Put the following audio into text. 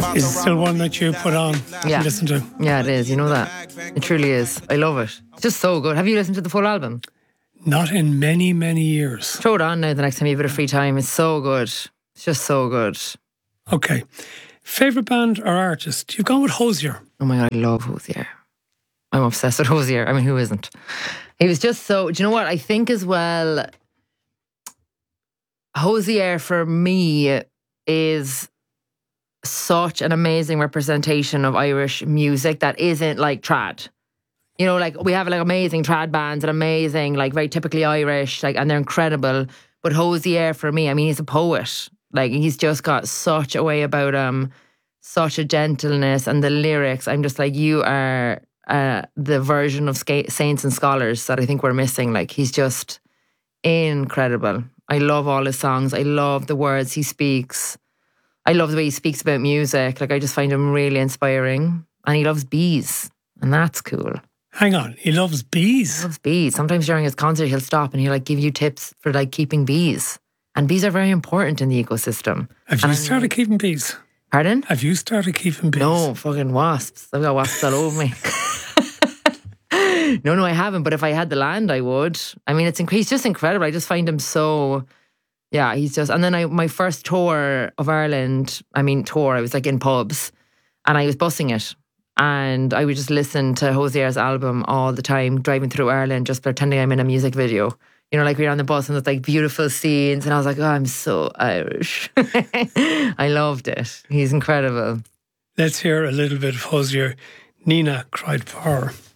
Is it still one that you put on and listen to? Yeah, it is. You know that. It truly is. I love it. It's just so good. Have you listened to the full album? Not in many, many years. Throw it on now the next time you have a bit of free time. It's so good. It's just so good. Okay. Favourite band or artist? You've gone with Hozier. Oh my God, I love Hozier. I'm obsessed with Hozier. I mean, who isn't? He was just so... Do you know what? I think as well, Hozier for me is such an amazing representation of Irish music that isn't like trad. You know, like we have like amazing trad bands and amazing, like very typically Irish, like, and they're incredible. But Hozier for me, I mean, he's a poet. Like he's just got such a way about him, such a gentleness, and the lyrics. I'm just like, you are the version of Saints and Scholars that I think we're missing. Like he's just incredible. I love all his songs. I love the words he speaks. I love the way he speaks about music. Like I just find him really inspiring. And he loves bees, and that's cool. Hang on, he loves bees? He loves bees. Sometimes during his concert he'll stop and he'll like give you tips for like keeping bees. And bees are very important in the ecosystem. Have you started keeping bees? Pardon? Have you started keeping bees? No, fucking wasps. I've got wasps all over me. No, I haven't. But if I had the land, I would. I mean, he's just incredible. I just find him so... Yeah, he's just... And then my first tour of Ireland, I was like in pubs and I was bussing it. And I would just listen to Hozier's album all the time, driving through Ireland, just pretending I'm in a music video. You know, like we're on the bus and there's like beautiful scenes. And I was like, oh, I'm so Irish. I loved it. He's incredible. Let's hear a little bit of Hozier. Nina cried for her.